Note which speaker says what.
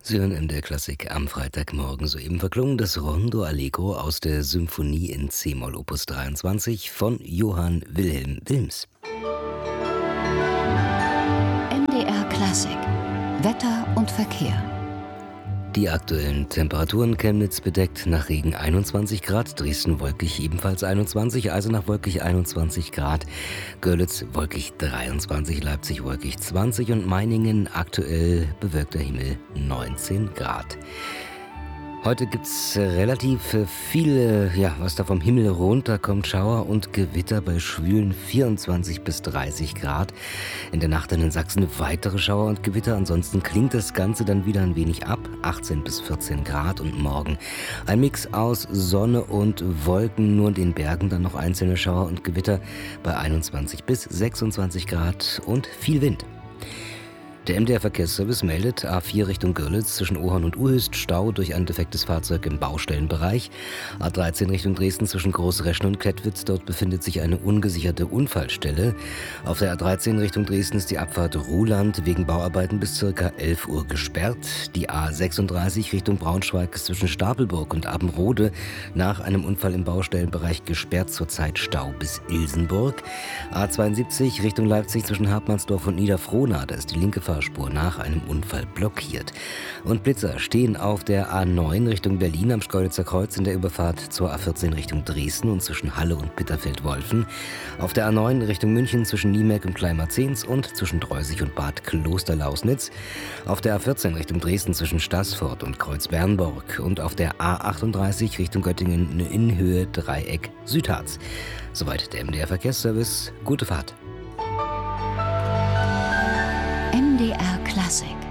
Speaker 1: Sie hören in der Klassik am Freitagmorgen soeben verklungen das Rondo Allegro aus der Symphonie in C-Moll Opus 23 von Johann Wilhelm Wilms.
Speaker 2: MDR Klassik. Wetter und Verkehr.
Speaker 1: Die aktuellen Temperaturen: Chemnitz bedeckt, nach Regen 21 Grad, Dresden wolkig ebenfalls 21, Eisenach wolkig 21 Grad, Görlitz wolkig 23, Leipzig wolkig 20 und Meiningen aktuell bewölkter Himmel 19 Grad. Heute gibt's relativ viele, was da vom Himmel runterkommt, Schauer und Gewitter bei schwülen 24 bis 30 Grad. In der Nacht dann in Sachsen weitere Schauer und Gewitter. Ansonsten klingt das Ganze dann wieder ein wenig ab. 18 bis 14 Grad und morgen ein Mix aus Sonne und Wolken. Nur in den Bergen dann noch einzelne Schauer und Gewitter bei 21 bis 26 Grad und viel Wind. Der MDR-Verkehrsservice meldet: A4 Richtung Görlitz zwischen Ohorn und Uhöst Stau durch ein defektes Fahrzeug im Baustellenbereich. A13 Richtung Dresden zwischen Großreschen und Kettwitz, dort befindet sich eine ungesicherte Unfallstelle. Auf der A13 Richtung Dresden ist die Abfahrt Ruhland wegen Bauarbeiten bis ca. 11 Uhr gesperrt. Die A36 Richtung Braunschweig ist zwischen Stapelburg und Abenrode nach einem Unfall im Baustellenbereich gesperrt, zurzeit Stau bis Ilsenburg. A72 Richtung Leipzig zwischen Hartmannsdorf und Niederfrohna, da ist die linke Fahrspur nach einem Unfall blockiert. Und Blitzer stehen auf der A9 Richtung Berlin am Schkeuditzer Kreuz in der Überfahrt zur A14 Richtung Dresden und zwischen Halle und Bitterfeld-Wolfen. Auf der A9 Richtung München zwischen Niemerk und Kleinmarzens und zwischen Dreusig und Bad Klosterlausnitz. Auf der A14 Richtung Dresden zwischen Staßfurt und Kreuz-Bernburg. Und auf der A38 Richtung Göttingen in Höhe Dreieck Südharz. Soweit der MDR-Verkehrsservice. Gute Fahrt.
Speaker 2: MDR Klassik.